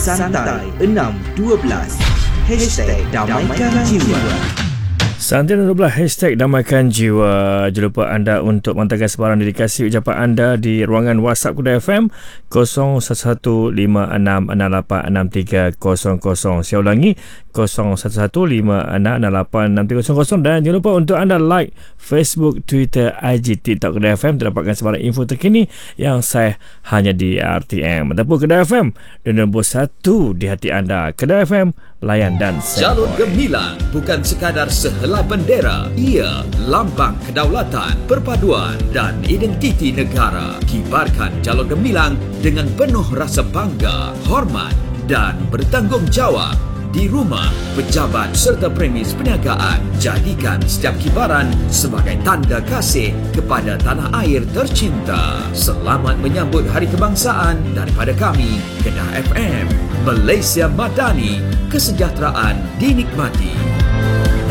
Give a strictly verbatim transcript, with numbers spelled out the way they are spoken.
Santai enam dua belas Hashtag Damaikan Jiwa. Santai enam dua belas Hashtag Damaikan Jiwa. Jangan lupa anda untuk menghantarkan sebarang dedikasi ucapan anda di ruangan WhatsApp Kuda F M kosong satu satu lima enam enam lapan enam tiga kosong kosong. Saya ulangi kosong satu satu lima enam enam lapan enam tiga kosong kosong. Dan jangan lupa untuk anda like Facebook, Twitter, I G, TikTok Kuda F M untuk dapatkan sebarang info terkini yang saya hanya di R T M ataupun Kuda F M dan nombor satu di hati anda. Kuda F M, layan dan Jalur Gemilang bukan sekadar sehelai bendera, ia lambang kedaulatan, perpaduan dan identiti negara. Kibarkan Jalur Gemilang dengan penuh rasa bangga, hormat dan bertanggungjawab. Di rumah, pejabat serta premis perniagaan, jadikan setiap kibaran sebagai tanda kasih kepada tanah air tercinta. Selamat menyambut Hari Kebangsaan daripada kami, Kedah F M. Malaysia Madani, kesejahteraan dinikmati.